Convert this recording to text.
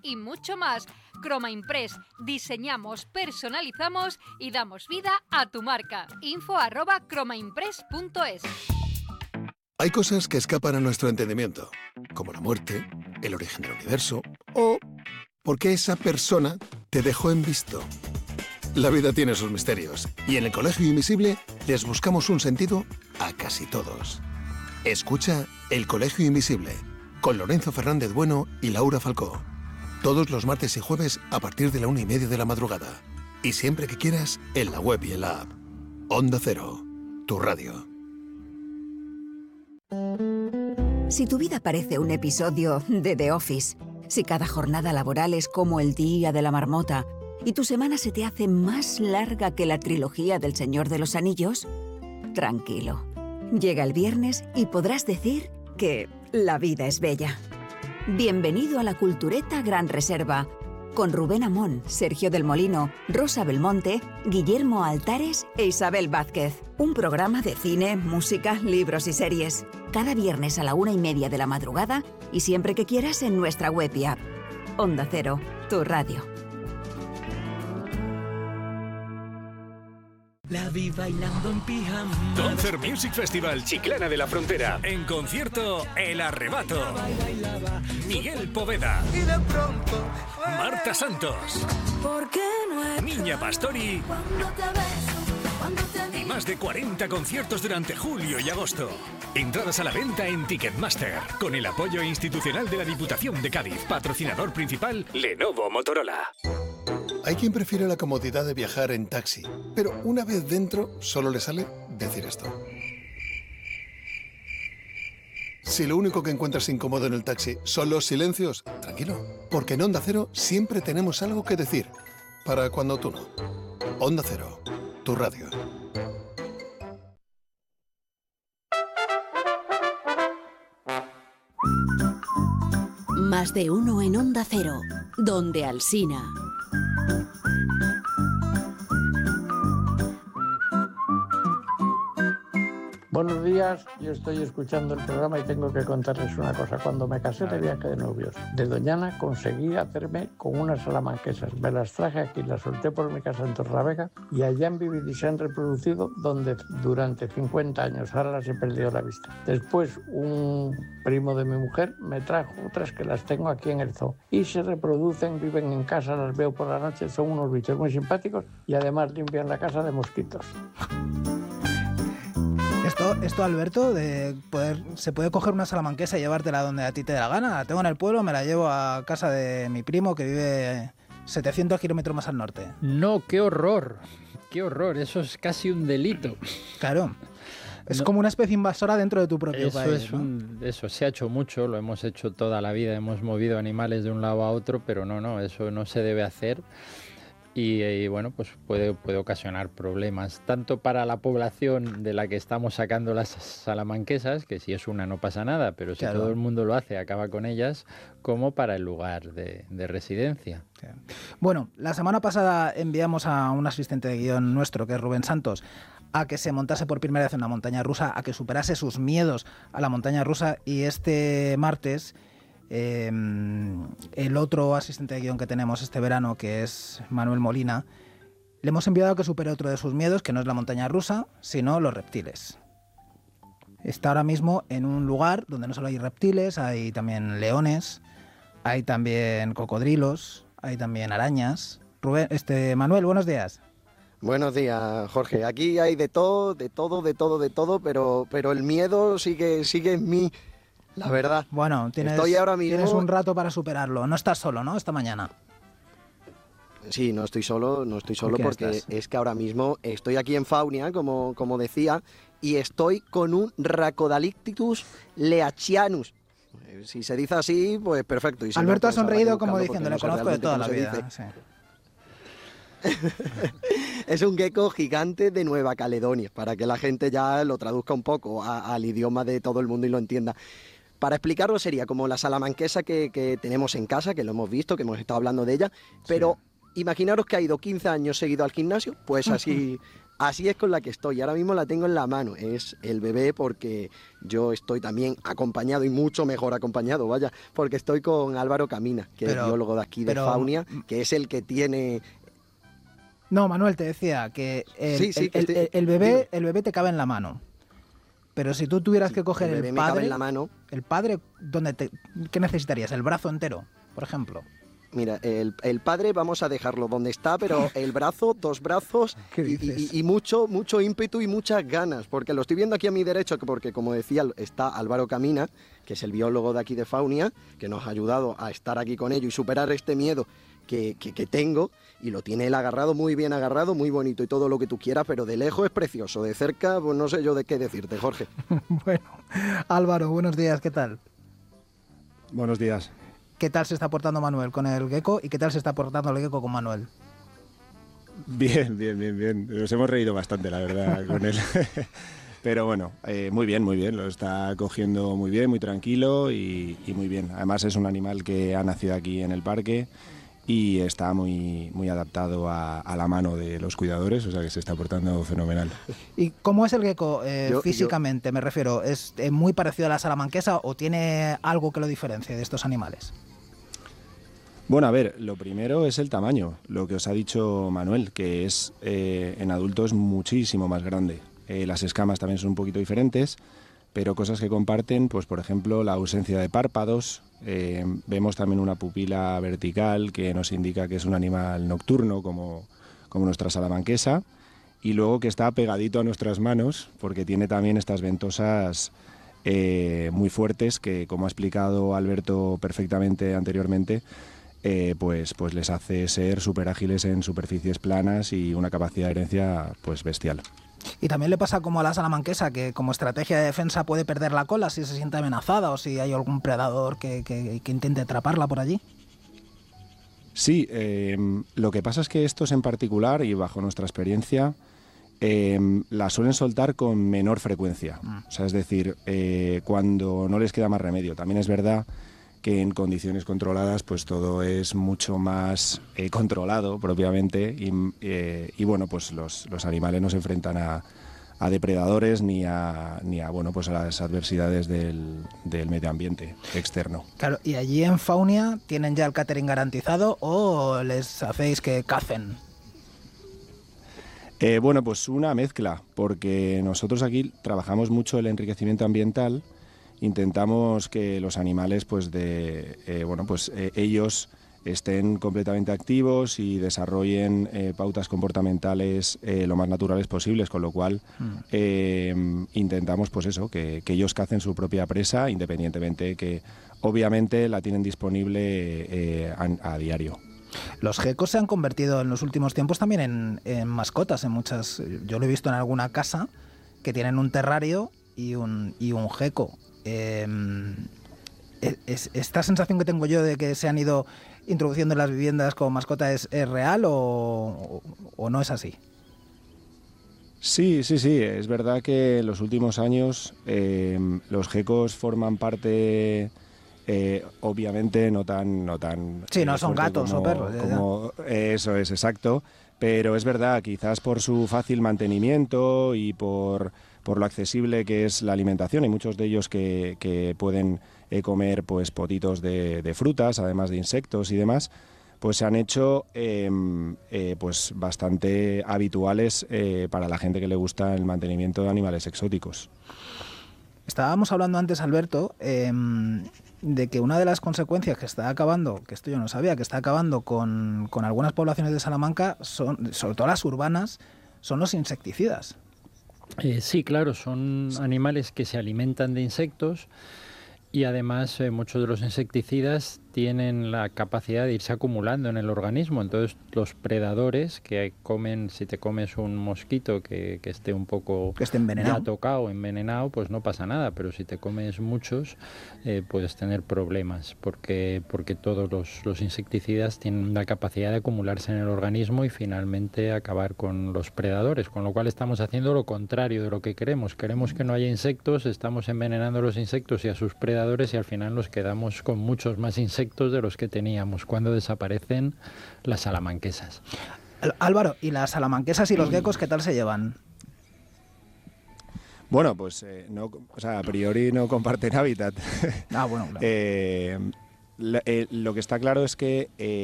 y mucho más. Croma Impress. Diseñamos, personalizamos y damos vida a tu marca. info@cromaimpress.es. Hay cosas que escapan a nuestro entendimiento, como la muerte, el origen del universo o por qué esa persona te dejó en visto. La vida tiene sus misterios y en el Colegio Invisible les buscamos un sentido a casi todos. Escucha El Colegio Invisible con Lorenzo Fernández Bueno y Laura Falcó. Todos los martes y jueves a partir de la 1:30 de la madrugada. Y siempre que quieras, en la web y en la app. Onda Cero, tu radio. Si tu vida parece un episodio de The Office, si cada jornada laboral es como el día de la marmota y tu semana se te hace más larga que la trilogía del Señor de los Anillos, tranquilo. Llega el viernes y podrás decir que la vida es bella. Bienvenido a la Cultureta Gran Reserva, con Rubén Amón, Sergio del Molino, Rosa Belmonte, Guillermo Altares e Isabel Vázquez. Un programa de cine, música, libros y series. Cada viernes a la 1:30 de la madrugada y siempre que quieras en nuestra web y app. Onda Cero, tu radio. La vi bailando en pijama. Concert Music Festival Chiclana de la Frontera. En concierto, El Arrebato. Miguel Poveda. Y de pronto Marta Santos. Niña Pastori. Y más de 40 conciertos durante julio y agosto. Entradas a la venta en Ticketmaster. Con el apoyo institucional de la Diputación de Cádiz. Patrocinador principal, Lenovo Motorola. Hay quien prefiere la comodidad de viajar en taxi, pero una vez dentro solo le sale decir esto. Si lo único que encuentras incómodo en el taxi son los silencios, tranquilo, porque en Onda Cero siempre tenemos algo que decir, para cuando tú no. Onda Cero, tu radio. Más de uno en Onda Cero, donde Alsina. Buenos días, yo estoy escuchando el programa y tengo que contarles una cosa. Cuando me casé de viaje de novios de Doñana, conseguí hacerme con unas salamanquesas. Me las traje aquí, las solté por mi casa en Torlavega y allá han vivido y se han reproducido durante 50 años. Ahora las he perdido la vista. Después, un primo de mi mujer me trajo otras que las tengo aquí en el zoo. Y se reproducen, viven en casa, las veo por la noche, son unos bichos muy simpáticos y además limpian la casa de mosquitos. Esto, Alberto, se puede coger una salamanquesa y llevártela donde a ti te dé la gana. La tengo en el pueblo, me la llevo a casa de mi primo que vive 700 kilómetros más al norte. No, qué horror, eso es casi un delito. Claro, es como una especie invasora dentro de tu propio país. Eso se ha hecho mucho, lo hemos hecho toda la vida, hemos movido animales de un lado a otro, pero no, eso no se debe hacer. Y bueno, pues puede ocasionar problemas, tanto para la población de la que estamos sacando las salamanquesas, que si es una no pasa nada, pero si todo el mundo lo hace, acaba con ellas, como para el lugar de residencia. Sí. Bueno, la semana pasada enviamos a un asistente de guión nuestro, que es Rubén Santos, a que se montase por primera vez en una montaña rusa, a que superase sus miedos a la montaña rusa, y este martes... el otro asistente de guión que tenemos este verano, que es Manuel Molina, le hemos enviado a que supere otro de sus miedos, que no es la montaña rusa, sino los reptiles. Está ahora mismo en un lugar donde no solo hay reptiles, hay también leones, hay también cocodrilos, hay también arañas. Manuel, buenos días. Buenos días, Jorge. Aquí hay de todo, pero el miedo sigue en mí. La verdad. Bueno, tienes un rato para superarlo. No estás solo, ¿no? Esta mañana. Sí, no estoy solo porque es que ahora mismo estoy aquí en Faunia, como decía, y estoy con un Rhacodalictus leachianus. Si se dice así, pues perfecto. Y si Alberto no, ha pues sonreído como diciendo, le conozco de toda la vida. Sí. Es un gecko gigante de Nueva Caledonia, para que la gente ya lo traduzca un poco al idioma de todo el mundo y lo entienda. Para explicarlo sería como la salamanquesa que tenemos en casa, que lo hemos visto, que hemos estado hablando de ella, pero imaginaros que ha ido 15 años seguido al gimnasio, pues así así es con la que estoy. Ahora mismo la tengo en la mano. Es el bebé porque yo estoy también acompañado y mucho mejor acompañado, vaya, porque estoy con Álvaro Camina, que es biólogo de aquí de Faunia, que es el que tiene... No, Manuel, te decía que el bebé te cabe en la mano. Pero si tú tuvieras que coger el padre, en la mano. El padre, ¿qué necesitarías? ¿El brazo entero, por ejemplo? Mira, el padre vamos a dejarlo donde está, pero el brazo, 2 brazos y mucho ímpetu y muchas ganas, porque lo estoy viendo aquí a mi derecho, porque como decía, está Álvaro Camina, que es el biólogo de aquí de Faunia, que nos ha ayudado a estar aquí con ello y superar este miedo que tengo, y lo tiene él agarrado, muy bien agarrado, muy bonito y todo lo que tú quieras, pero de lejos es precioso, de cerca pues no sé yo de qué decirte, Jorge. Bueno, Álvaro, buenos días, ¿qué tal? Buenos días. ¿Qué tal se está portando Manuel con el gecko y qué tal se está portando el gecko con Manuel? Bien. Nos hemos reído bastante, la verdad, con él. Pero bueno, muy bien. Lo está cogiendo muy bien, muy tranquilo y muy bien. Además es un animal que ha nacido aquí en el parque y está muy adaptado a la mano de los cuidadores, o sea que se está portando fenomenal. ¿Y cómo es el gecko físicamente? Me refiero, ¿es muy parecido a la salamanquesa o tiene algo que lo diferencie de estos animales? Bueno, a ver, lo primero es el tamaño, lo que os ha dicho Manuel, que es en adultos muchísimo más grande. Las escamas también son un poquito diferentes, pero cosas que comparten, pues por ejemplo la ausencia de párpados, vemos también una pupila vertical que nos indica que es un animal nocturno como nuestra salamanquesa, y luego que está pegadito a nuestras manos porque tiene también estas ventosas muy fuertes que, como ha explicado Alberto perfectamente anteriormente, pues les hace ser súper ágiles en superficies planas y una capacidad de herencia pues bestial. Y también le pasa como a la salamanquesa, que como estrategia de defensa puede perder la cola si se siente amenazada o si hay algún predador que intente atraparla por allí. Sí, lo que pasa es que estos en particular, y bajo nuestra experiencia, la suelen soltar con menor frecuencia. O sea, es decir, cuando no les queda más remedio. También es verdad que en condiciones controladas pues todo es mucho más controlado propiamente y bueno, pues los animales no se enfrentan a depredadores ni a bueno, pues a las adversidades del medio ambiente externo. Claro, ¿y allí en Faunia tienen ya el catering garantizado o les hacéis que cacen? Bueno, pues una mezcla, porque nosotros aquí trabajamos mucho el enriquecimiento ambiental. Intentamos que los animales ellos estén completamente activos y desarrollen pautas comportamentales lo más naturales posibles, con lo cual intentamos pues eso, que ellos cacen su propia presa, independientemente que obviamente la tienen disponible a diario. Los geckos se han convertido en los últimos tiempos también en mascotas, en muchas. Yo lo he visto en alguna casa que tienen un terrario y un gecko. ¿Esta sensación que tengo yo de que se han ido introduciendo en las viviendas como mascota es real o no es así? Sí, es verdad que en los últimos años los geckos forman parte, obviamente no tan sí, no son gatos o perros. Eso es, exacto, pero es verdad, quizás por su fácil mantenimiento y por lo accesible que es la alimentación. Hay muchos de ellos que pueden comer pues potitos de frutas, además de insectos y demás, pues se han hecho pues bastante habituales para la gente que le gusta el mantenimiento de animales exóticos. Estábamos hablando antes, Alberto, de que una de las consecuencias que está acabando, que esto yo no sabía, que está acabando con algunas poblaciones de Salamanca, son, sobre todo las urbanas, son los insecticidas. Sí, claro, son animales que se alimentan de insectos y además muchos de los insecticidas tienen la capacidad de irse acumulando en el organismo. Entonces los predadores que comen, si te comes un mosquito que esté un poco ya tocado, envenenado, pues no pasa nada, pero si te comes muchos puedes tener problemas porque todos los insecticidas tienen la capacidad de acumularse en el organismo y finalmente acabar con los predadores, con lo cual estamos haciendo lo contrario de lo que queremos. Queremos que no haya insectos, estamos envenenando a los insectos y a sus predadores y al final nos quedamos con muchos más insectos de los que teníamos cuando desaparecen las salamanquesas. Álvaro, ¿y las salamanquesas y los geckos qué tal se llevan? Bueno, pues no, o sea, a priori no comparten hábitat. Bueno, claro. Lo que está claro es que